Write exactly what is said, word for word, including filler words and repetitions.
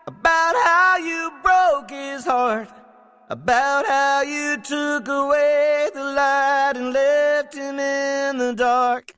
about how you broke his heart, about how you took away the light and left him in the dark.